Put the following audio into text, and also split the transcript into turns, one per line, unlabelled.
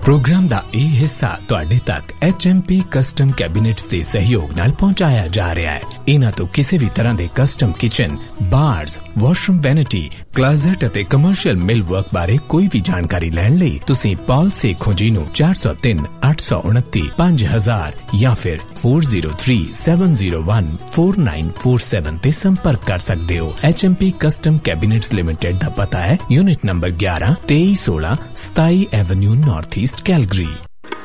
Programme दा ਇਹ ਹਿੱਸਾ ਤੁਹਾਡੇ ਤੱਕ HMP ਕਸਟਮ ਕੈਬਿਨੇਟਸ ਦੇ ਸਹਿਯੋਗ ਨਾਲ ਪਹੁੰਚਾਇਆ ਜਾ ਰਿਹਾ ਹੈ। ਇਹਨਾਂ ਤੋਂ ਕਿਸੇ ਵੀ ਤਰ੍ਹਾਂ ਦੇ ਕਸਟਮ ਕਿਚਨ, ਬਾਰਸ, ਵਾਸ਼ਰੂਮ ਵੈਨਿਟੀ, ਕਲੋਜ਼ਟ ਅਤੇ ਕਮਰਸ਼ੀਅਲ ਮਿਲ ਵਰਕ ਬਾਰੇ ਕੋਈ ਵੀ ਜਾਣਕਾਰੀ ਲੈਣ ਲਈ ਤੁਸੀਂ ਪੌਲ ਸੇਖੋਂ ਜੀ ਨੂੰ 403 829 5000 ਜਾਂ ਫਿਰ 4037014947 ਤੇ ਸੰਪਰਕ ਕਰ ਸਕਦੇ ਹੋ। HMP ਕਸਟਮ ਕੈਬਿਨੇਟਸ ਲਿਮਿਟਡ ਦਾ ਪਤਾ ਹੈ unit number 11 2316 27 avenue north East, Calgary.